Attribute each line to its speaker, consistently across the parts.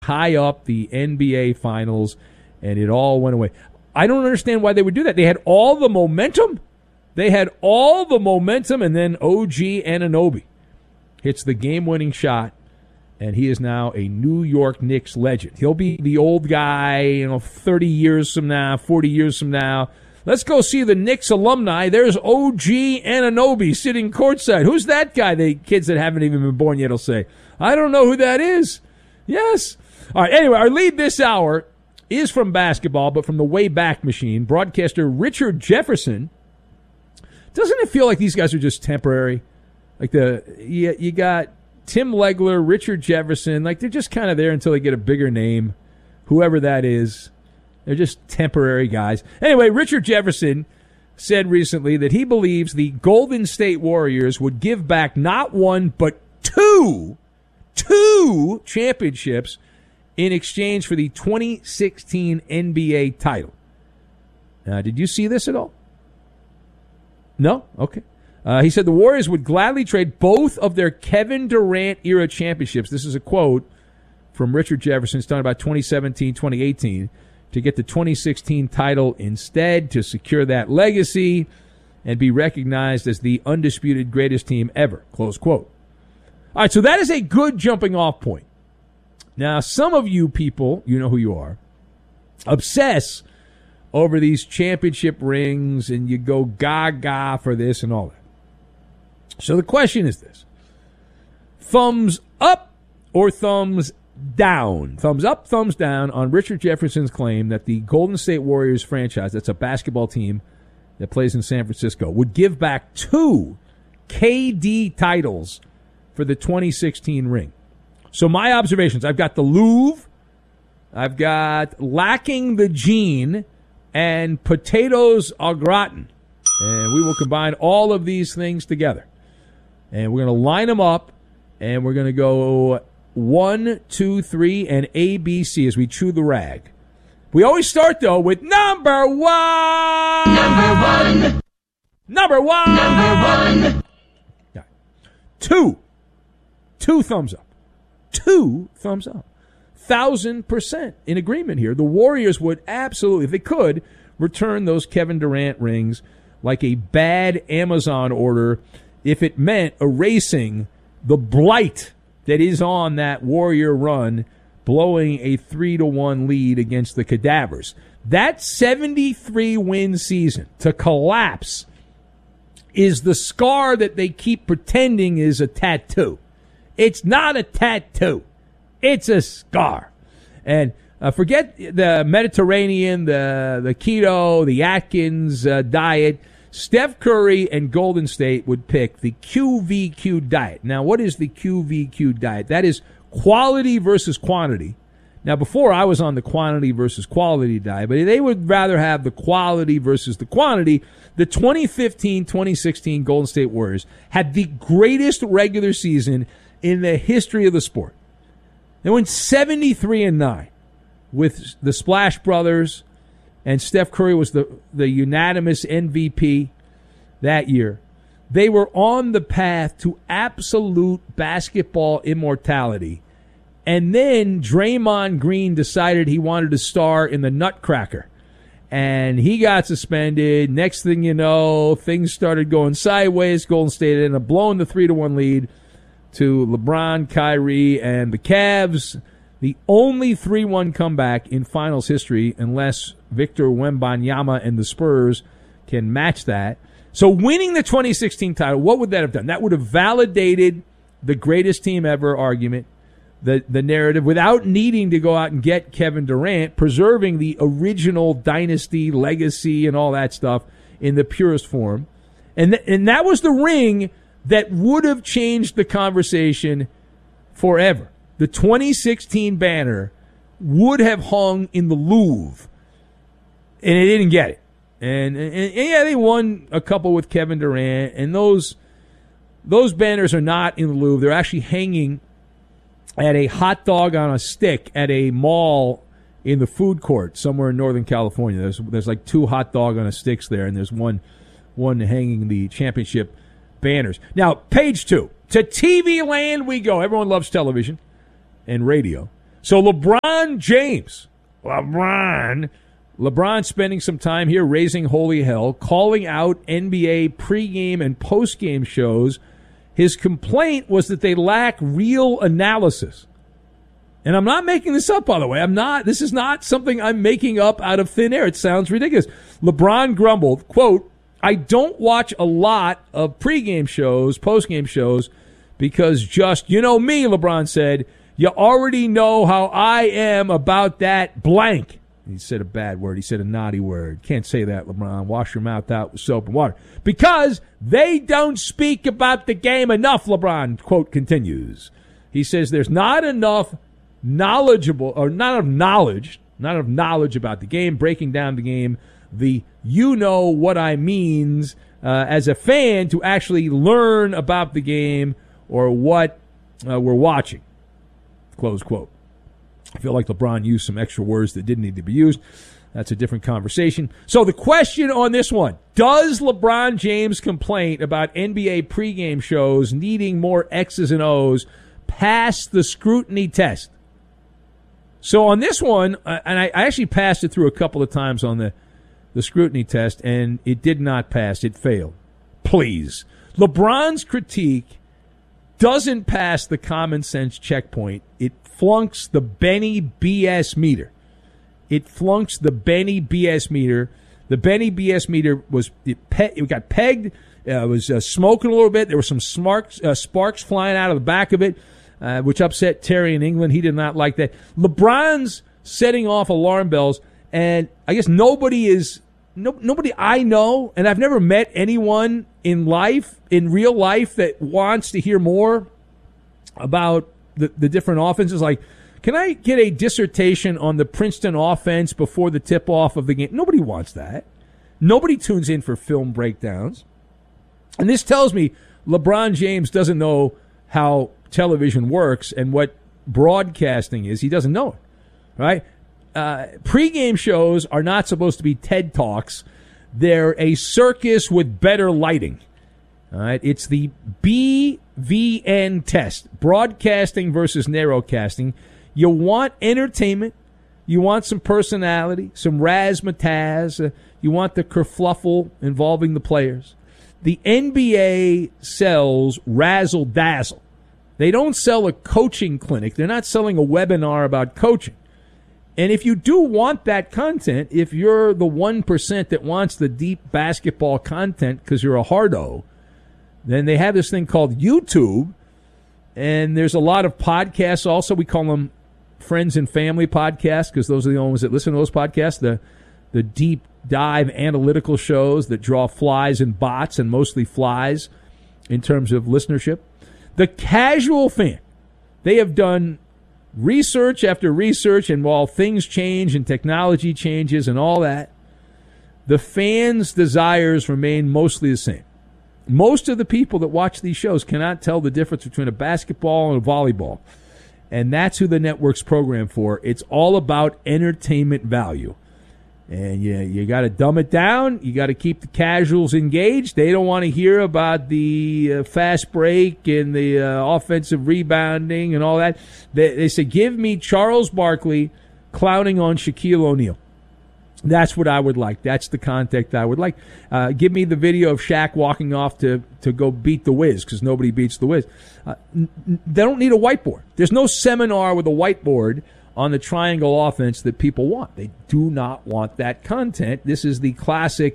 Speaker 1: high up the NBA Finals, and it all went away. I don't understand why they would do that. They had all the momentum. And then OG Anunoby hits the game-winning shot, and he is now a New York Knicks legend. He'll be the old guy, 30 years from now, 40 years from now. Let's go see the Knicks alumni. There's OG Anunoby sitting courtside. Who's that guy? The kids that haven't even been born yet will say, I don't know who that is. Yes. All right, anyway, our lead this hour is from basketball, but from the Wayback Machine. Broadcaster Richard Jefferson. Doesn't it feel like these guys are just temporary? Like you got Tim Legler, Richard Jefferson, like they're just kind of there until they get a bigger name, whoever that is. They're just temporary guys. Anyway, Richard Jefferson said recently that he believes the Golden State Warriors would give back not one, but two championships in exchange for the 2016 NBA title. Did you see this at all? No? Okay. He said the Warriors would gladly trade both of their Kevin Durant-era championships. This is a quote from Richard Jefferson. He's talking about 2017, 2018. To get the 2016 title instead, to secure that legacy and be recognized as the undisputed greatest team ever. Close quote. All right, so that is a good jumping off point. Now, some of you people, you know who you are, obsess over these championship rings and you go gaga for this and all that. So the question is this. Thumbs up or thumbs down? Thumbs up, thumbs down on Richard Jefferson's claim that the Golden State Warriors franchise, that's a basketball team that plays in San Francisco, would give back two KD titles for the 2016 ring. So my observations, I've got the Louvre, I've got Lacking the Gene, and Potatoes au gratin. And we will combine all of these things together. And we're going to line them up, and we're going to go 1, 2, 3, and ABC as we chew the rag. We always start, though, with number one. Number one. Yeah. Two thumbs up. 2 thumbs up. 1,000% in agreement here. The Warriors would absolutely, if they could, return those Kevin Durant rings like a bad Amazon order if it meant erasing the blight that is on that Warrior run, blowing a 3-1 lead against the Cadavers. That 73-win season to collapse is the scar that they keep pretending is a tattoo. It's not a tattoo. It's a scar. And forget the Mediterranean, the keto, the Atkins diet. Steph Curry and Golden State would pick the QVQ diet. Now, what is the QVQ diet? That is quality versus quantity. Now, before I was on the quantity versus quality diet, but they would rather have the quality versus the quantity. The 2015-2016 Golden State Warriors had the greatest regular season in the history of the sport. They went 73-9 with the Splash Brothers, and Steph Curry was the unanimous MVP that year. They were on the path to absolute basketball immortality. And then Draymond Green decided he wanted to star in the Nutcracker. And he got suspended. Next thing you know, things started going sideways. Golden State ended up blowing the 3-1 lead to LeBron, Kyrie, and the Cavs. The only 3-1 comeback in finals history, unless Victor Wembanyama and the Spurs can match that. So winning the 2016 title, what would that have done? That would have validated the greatest team ever argument, the narrative, without needing to go out and get Kevin Durant, preserving the original dynasty, legacy, and all that stuff in the purest form. And that was the ring that would have changed the conversation forever. The 2016 banner would have hung in the Louvre, and they didn't get it. And yeah, they won a couple with Kevin Durant, and those banners are not in the Louvre. They're actually hanging at a hot dog on a stick at a mall in the food court somewhere in Northern California. There's like 2 hot dog on a sticks there, and there's one hanging the championship banners. Now, page 2. To TV land we go. Everyone loves television and radio. So LeBron James, LeBron spending some time here raising holy hell, calling out NBA pregame and postgame shows. His complaint was that they lack real analysis. And I'm not making this up, by the way. This is not something I'm making up out of thin air. It sounds ridiculous. LeBron grumbled, quote, I don't watch a lot of pregame shows, postgame shows, because just, you know me, LeBron said, you already know how I am about that blank. He said a bad word. He said a naughty word. Can't say that, LeBron. Wash your mouth out with soap and water. Because they don't speak about the game enough, LeBron, quote, continues. He says there's not enough knowledge about the game, breaking down the game, the you know what I means as a fan to actually learn about the game or what we're watching, close quote. I feel like LeBron used some extra words that didn't need to be used. That's a different conversation. So the question on this one, does LeBron James' complaint about NBA pregame shows needing more X's and O's pass the scrutiny test? So on this one, and I actually passed it through a couple of times on the scrutiny test, and it did not pass. It failed. Please. LeBron's critique doesn't pass the common sense checkpoint. It flunks the Benny BS meter. The Benny BS meter it got pegged. It was smoking a little bit. There were some sparks flying out of the back of it, which upset Terry in England. He did not like that. LeBron's setting off alarm bells, and I guess nobody I know, and I've never met anyone in real life, that wants to hear more about the different offenses. Like, can I get a dissertation on the Princeton offense before the tip-off of the game? Nobody wants that. Nobody tunes in for film breakdowns. And this tells me LeBron James doesn't know how television works and what broadcasting is. He doesn't know it, right? Pre-game shows are not supposed to be TED Talks. They're a circus with better lighting. All right, it's the BVN test, broadcasting versus narrowcasting. You want entertainment. You want some personality, some razzmatazz. You want the kerfluffle involving the players. The NBA sells razzle-dazzle. They don't sell a coaching clinic. They're not selling a webinar about coaching. And if you do want that content, if you're the 1% that wants the deep basketball content because you're a hardo, then they have this thing called YouTube, and there's a lot of podcasts also. We call them friends and family podcasts because those are the only ones that listen to those podcasts, the deep dive analytical shows that draw flies and bots, and mostly flies in terms of listenership. The casual fan, they have done research after research, and while things change and technology changes and all that, the fans' desires remain mostly the same. Most of the people that watch these shows cannot tell the difference between a basketball and a volleyball. And that's who the network's programmed for. It's all about entertainment value. And you got to dumb it down. You got to keep the casuals engaged. They don't want to hear about the fast break and the offensive rebounding and all that. They say, give me Charles Barkley clowning on Shaquille O'Neal. That's what I would like. That's the content I would like. Give me the video of Shaq walking off to go beat the Wiz, because nobody beats the Wiz. They don't need a whiteboard. There's no seminar with a whiteboard on the triangle offense that people want. They do not want that content. This is the classic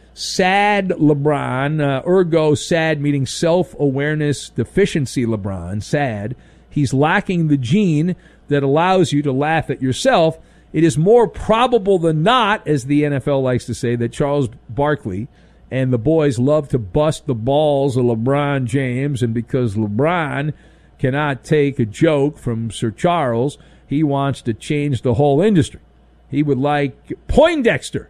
Speaker 1: sad LeBron, ergo sad meaning self-awareness deficiency LeBron, sad. He's lacking the gene that allows you to laugh at yourself. It is more probable than not, as the NFL likes to say, that Charles Barkley and the boys love to bust the balls of LeBron James, and because LeBron cannot take a joke from Sir Charles, he wants to change the whole industry. He would like Poindexter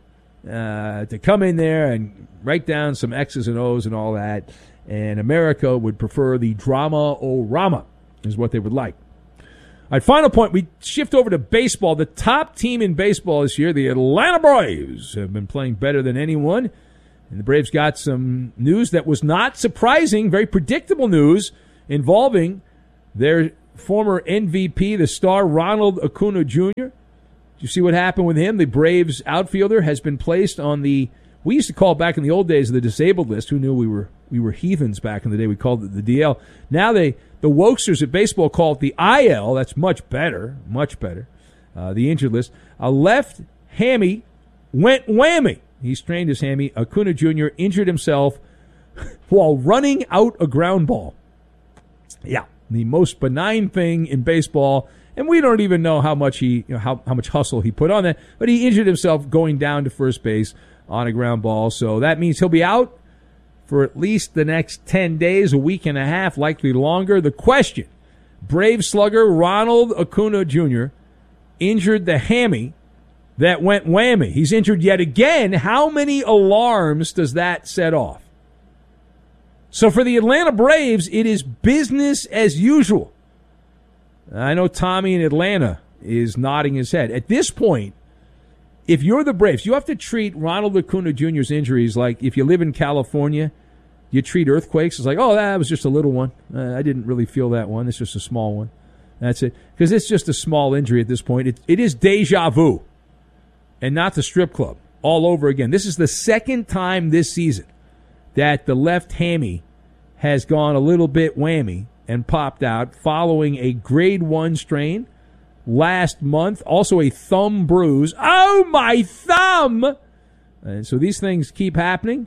Speaker 1: to come in there and write down some X's and O's and all that, and America would prefer the drama-o-rama is what they would like. All right, final point, we shift over to baseball. The top team in baseball this year, the Atlanta Braves, have been playing better than anyone. And the Braves got some news that was not surprising, very predictable news involving their former MVP, the star Ronald Acuna Jr. Did you see what happened with him? The Braves outfielder has been placed on the, we used to call it back in the old days, the disabled list. Who knew we were heathens back in the day? We called it the DL. Now the wokesters at baseball call it the IL. That's much better, the injured list. A left hammy went whammy. He strained his hammy. Acuna Jr. injured himself while running out a ground ball. Yeah, the most benign thing in baseball, and we don't even know how much how much hustle he put on that, but he injured himself going down to first base on a ground ball. So that means he'll be out for at least the next 10 days, a week and a half, likely longer. The question, Brave slugger Ronald Acuna Jr. injured the hammy that went whammy. He's injured yet again. How many alarms does that set off? So for the Atlanta Braves, it is business as usual. I know Tommy in Atlanta is nodding his head. At this point, if you're the Braves, you have to treat Ronald Acuna Jr.'s injuries like if you live in California, you treat earthquakes. It's like, oh, that was just a little one. I didn't really feel that one. It's just a small one. That's it. Because it's just a small injury at this point. It is deja vu and not the strip club all over again. This is the second time this season that the left hammy has gone a little bit whammy and popped out following a grade 1 strain last month. Also a thumb bruise. Oh, my thumb! And so these things keep happening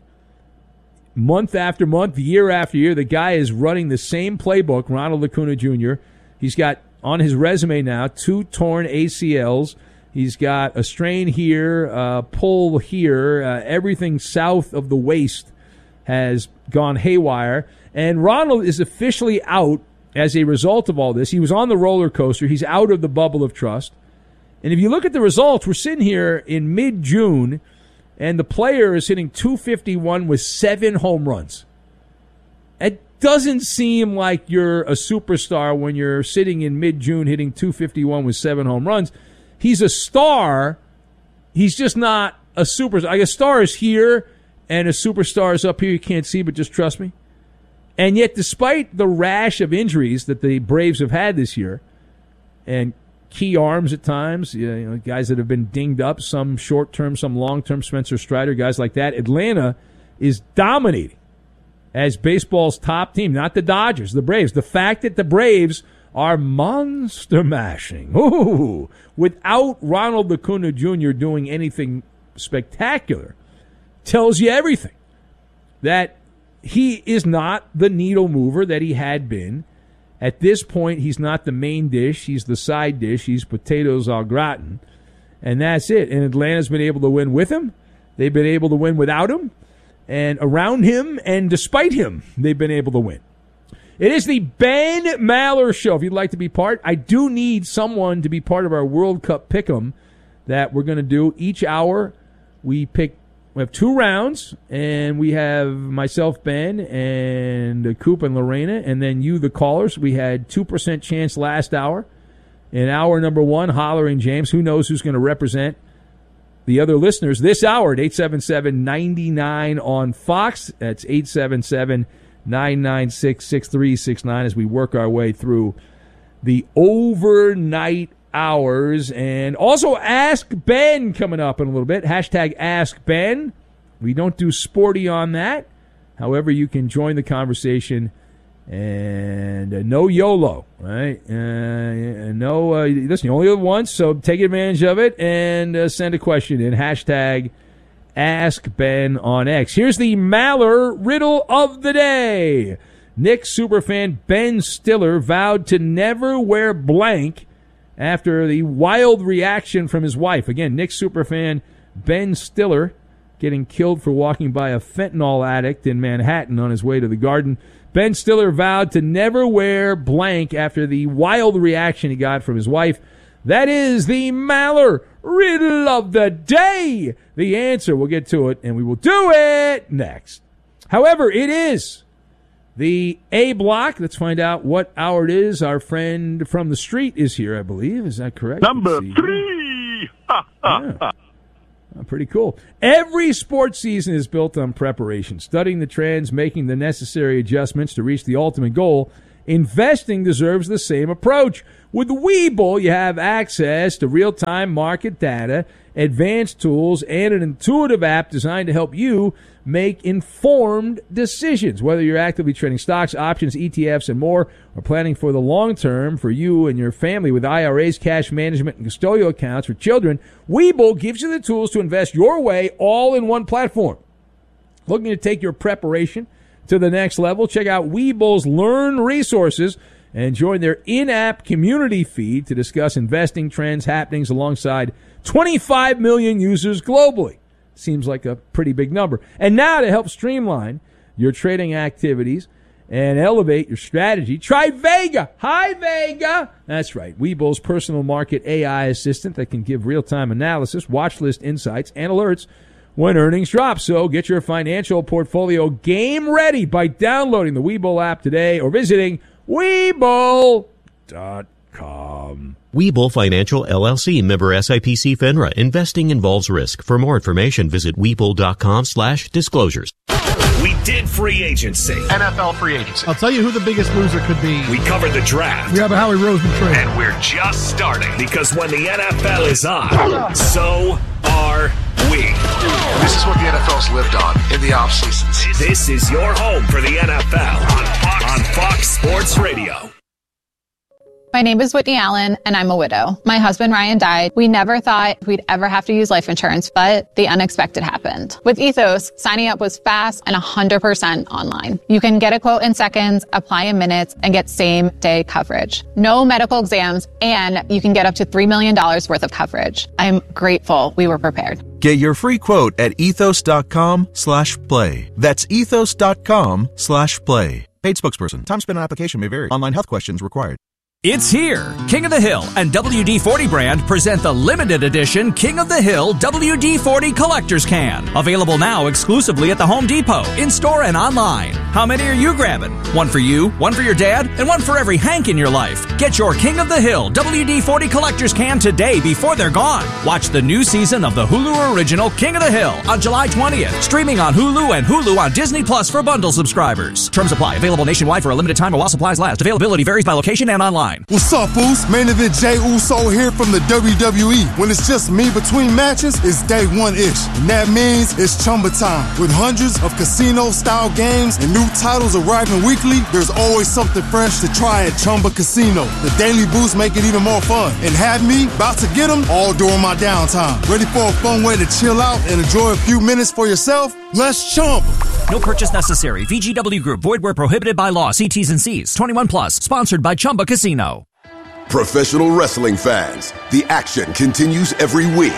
Speaker 1: month after month, year after year. The guy is running the same playbook, Ronald Acuna Jr. He's got on his resume now 2 torn ACLs. He's got a strain here, pull here. Everything south of the waist has gone haywire. And Ronald is officially out as a result of all this. He was on the roller coaster. He's out of the bubble of trust. And if you look at the results, we're sitting here in mid-June, and the player is hitting .251 with 7 home runs. It doesn't seem like you're a superstar when you're sitting in mid-June hitting .251 with 7 home runs. He's a star. He's just not a superstar. Like a star is here, and a superstar is up here. You can't see, but just trust me. And yet, despite the rash of injuries that the Braves have had this year, and key arms at times, guys that have been dinged up, some short-term, some long-term, Spencer Strider, guys like that, Atlanta is dominating as baseball's top team, not the Dodgers, the Braves. The fact that the Braves are monster mashing, without Ronald Acuna Jr. doing anything spectacular, tells you everything. That he is not the needle mover that he had been. At this point, he's not the main dish. He's the side dish. He's potatoes au gratin. And that's it. And Atlanta's been able to win with him. They've been able to win without him. And around him and despite him, they've been able to win. It is the Ben Maller Show. If you'd like to be part, I do need someone to be part of our World Cup Pick'em that we're going to do each hour. We have 2 rounds, and we have myself, Ben, and Coop and Lorena, and then you, the callers. We had 2% chance last hour. In hour number 1, Holler and James. Who knows who's going to represent the other listeners this hour at 877-99 on Fox. That's 877-996-6369 as we work our way through the overnight hours. And also Ask Ben coming up in a little bit. Hashtag Ask Ben. We don't do sporty on that. However, you can join the conversation. And no YOLO, right? Listen, you only live once, so take advantage of it and send a question in. Hashtag Ask Ben on X. Here's the Maller riddle of the day. Knicks superfan Ben Stiller vowed to never wear blank after the wild reaction from his wife. Again, Knicks superfan Ben Stiller getting killed for walking by a fentanyl addict in Manhattan on his way to the Garden. Ben Stiller vowed to never wear blank after the wild reaction he got from his wife. That is the Maller riddle of the day. The answer, we'll get to it, and we will do it next. However, it is the A block. Let's find out what hour it is. Our friend from the street is here, I believe. Is that correct?
Speaker 2: Number 3.
Speaker 1: Yeah. Pretty cool. Every sports season is built on preparation, studying the trends, making the necessary adjustments to reach the ultimate goal. investing deserves the same approach. With Webull, you have access to real-time market data, advanced tools, and an intuitive app designed to help you make informed decisions. Whether you're actively trading stocks, options, ETFs, and more, or planning for the long term for you and your family with IRAs, cash management, and custodial accounts for children, Webull gives you the tools to invest your way all in one platform. Looking to take your preparation to the next level? Check out Webull's Learn resources and join their in-app community feed to discuss investing trends, happenings alongside 25 million users globally. Seems like a pretty big number. And now to help streamline your trading activities and elevate your strategy, try Vega. Hi, Vega. That's right. Webull's personal market AI assistant that can give real-time analysis, watch list insights, and alerts when earnings drop. So get your financial portfolio game ready by downloading the Webull app today or visiting Webull.com.
Speaker 3: Webull Financial LLC, member SIPC FINRA. Investing involves risk. For more information, visit Webull.com/disclosures.
Speaker 4: We did free agency.
Speaker 5: NFL free agency.
Speaker 6: I'll tell you who the biggest loser could be.
Speaker 4: We covered the draft.
Speaker 6: We have a Howie Roseman trade.
Speaker 4: And we're just starting. Because when the NFL is on, so are we.
Speaker 5: This is what the NFL's lived on in the offseasons.
Speaker 4: This is your home for the NFL on Fox Sports Radio.
Speaker 7: My name is Whitney Allen, and I'm a widow. My husband, Ryan, died. We never thought we'd ever have to use life insurance, but the unexpected happened. With Ethos, signing up was fast and 100% online. You can get a quote in seconds, apply in minutes, and get same-day coverage. No medical exams, and you can get up to $3 million worth of coverage. I'm grateful we were prepared.
Speaker 8: Get your free quote at ethos.com/play. That's ethos.com/play. Paid spokesperson. Time spent on application may vary. Online health questions required.
Speaker 9: It's here. King of the Hill and WD-40 brand present the limited edition King of the Hill WD-40 Collector's Can. Available now exclusively at the Home Depot, in-store and online. How many are you grabbing? One for you, one for your dad, and one for every Hank in your life. Get your King of the Hill WD-40 Collector's Can today before they're gone. Watch the new season of the Hulu original King of the Hill on July 20th. Streaming on Hulu and Hulu on Disney Plus for bundle subscribers. Terms apply. Available nationwide for a limited time while supplies last. Availability varies by location and online.
Speaker 10: What's up, Uso? Main event Jey Uso here from the WWE. When it's just me between matches, it's day one-ish. And that means it's Chumba time. With hundreds of casino-style games and new titles arriving weekly, there's always something fresh to try at Chumba Casino. The daily boosts make it even more fun. And have me about to get them all during my downtime. Ready for a fun way to chill out and enjoy a few minutes for yourself? Let's Chumba.
Speaker 9: No purchase necessary. VGW Group. Void where prohibited by law. See T's and C's. 21 plus. Sponsored by Chumba Casino.
Speaker 11: Professional wrestling fans, the action continues every week.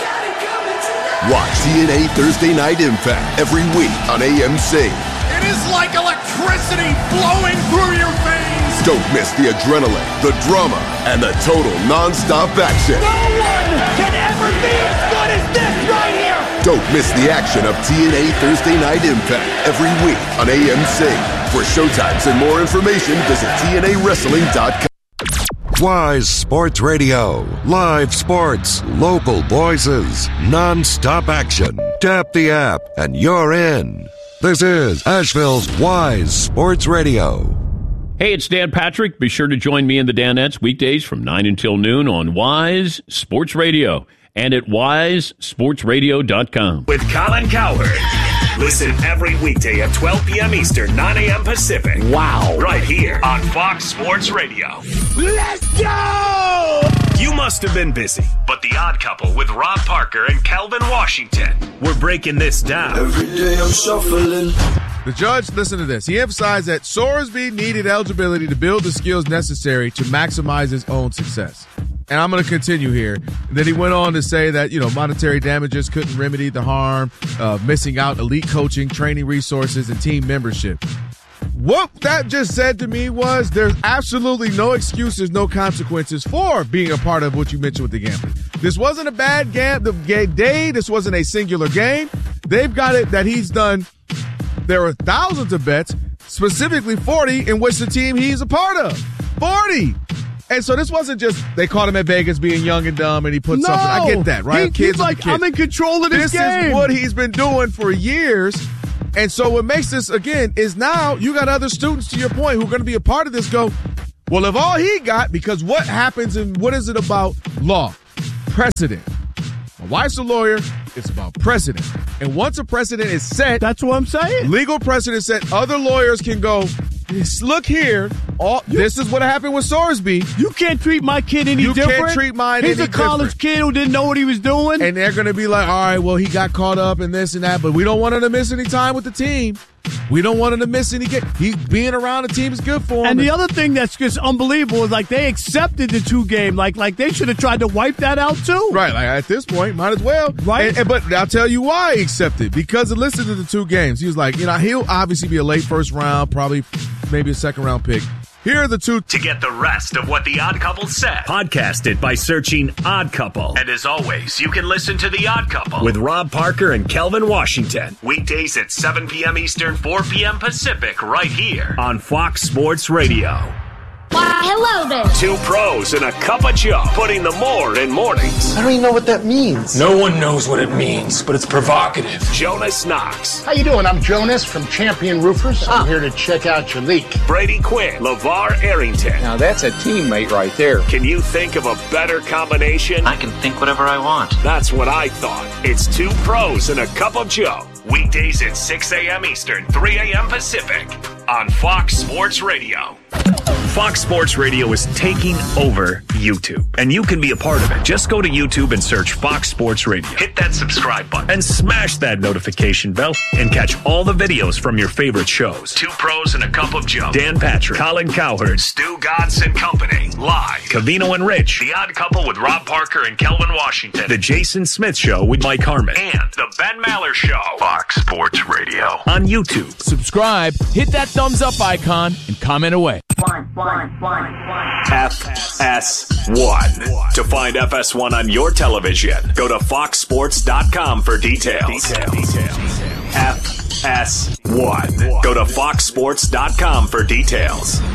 Speaker 11: Watch TNA Thursday Night Impact every week on AMC.
Speaker 12: It is like electricity flowing through your veins.
Speaker 11: Don't miss the adrenaline, the drama, and the total non-stop action.
Speaker 12: No one can ever be as good as this right here.
Speaker 11: Don't miss the action of TNA Thursday Night Impact every week on AMC. For showtimes and more information, visit TNAWrestling.com.
Speaker 13: Wise Sports Radio. Live sports, local voices, non-stop action. Tap the app and you're in. This is Asheville's Wise Sports Radio.
Speaker 14: Hey, it's Dan Patrick. Be sure to join me in the Danettes weekdays from 9 until noon on Wise Sports Radio and at wisesportsradio.com.
Speaker 4: With Colin Cowherd. Listen every weekday at 12 p.m. Eastern, 9 a.m. Pacific.
Speaker 14: Wow.
Speaker 4: Right here on Fox Sports Radio.
Speaker 12: Let's go!
Speaker 4: You must have been busy, but The Odd Couple with Rob Parker and Calvin Washington. We're breaking this down.
Speaker 15: Every day I'm shuffling.
Speaker 16: The judge, listen to this. He emphasized that Sorsby needed eligibility to build the skills necessary to maximize his own success. And I'm going to continue here. Then he went on to say that, monetary damages couldn't remedy the harm of missing out elite coaching, training resources, and team membership. What that just said to me was there's absolutely no excuses, no consequences for being a part of what you mentioned with the gambling. This wasn't a bad day. This wasn't a singular game. They've got it that he's done. There are thousands of bets, specifically 40, in which the team he's a part of. 40! And so this wasn't just they caught him at Vegas being young and dumb and he put something. I get that, right?
Speaker 6: He's like, I'm in control of this game.
Speaker 16: This is what he's been doing for years. And so what makes this, again, is now you got other students, to your point, who are going to be a part of this go, well, if all he got, because what happens and what is it about law? Precedent. My wife's a lawyer. It's about precedent. And once a precedent is set.
Speaker 6: That's what I'm saying.
Speaker 16: Legal precedent set, other lawyers can go, look here. This is what happened with Sorsby.
Speaker 6: You can't treat my kid any different.
Speaker 16: You can't treat mine
Speaker 6: He's
Speaker 16: any
Speaker 6: a college kid who didn't know what he was doing.
Speaker 16: And they're going to be like, all right, well, he got caught up in this and that, but we don't want him to miss any time with the team. We don't want him to miss any game. He being around the team is good for him.
Speaker 6: And the other thing that's just unbelievable is like they accepted the 2 game. Like they should have tried to wipe that out too.
Speaker 16: Right. Like at this point, might as well.
Speaker 6: Right.
Speaker 16: But I'll tell you why he accepted. Because of listening to the 2 games. He was like, he'll obviously be a late first round, probably maybe a second round pick. Here are the 2.
Speaker 4: To get the rest of what The Odd Couple said, podcast it by searching Odd Couple. And as always, you can listen to The Odd Couple with Rob Parker and Kelvin Washington. Weekdays at 7 p.m. Eastern, 4 p.m. Pacific, right here on Fox Sports Radio.
Speaker 17: Why, hello there.
Speaker 4: 2 pros and a cup of Joe, putting the more in mornings.
Speaker 18: I don't even know what that means.
Speaker 19: No one knows what it means, but it's provocative.
Speaker 4: Jonas Knox.
Speaker 20: How you doing? I'm Jonas from Champion Roofers. I'm here to check out your leak.
Speaker 4: Brady Quinn. LeVar Arrington.
Speaker 18: Now that's a teammate right there.
Speaker 4: Can you think of a better combination?
Speaker 21: I can think whatever I want.
Speaker 4: That's what I thought. It's 2 pros and a cup of Joe. Weekdays at 6 a.m. Eastern, 3 a.m. Pacific on Fox Sports Radio. Fox Sports Radio is taking over YouTube, and you can be a part of it. Just go to YouTube and search Fox Sports Radio. Hit that subscribe button and smash that notification bell and catch all the videos from your favorite shows. 2 pros and a cup of Joe. Dan Patrick, Colin Cowherd, Stu Godson Company, live. Cavino and Rich, The Odd Couple with Rob Parker and Kelvin Washington. The Jason Smith Show with Mike Harmon. And The Ben Maller Show. Fox Sports Radio. On YouTube.
Speaker 22: Subscribe, hit that thumbs up icon, and comment away.
Speaker 4: FS1. To find FS1 on your television, go to foxsports.com for details. FS1. Go to foxsports.com for details.